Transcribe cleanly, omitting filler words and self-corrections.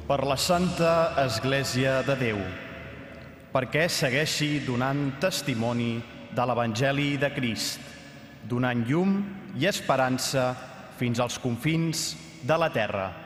per la Santa Església de Déu, perquè segueixi donant testimoni de l'Evangeli de Crist, donant llum i esperança fins als confins de la terra.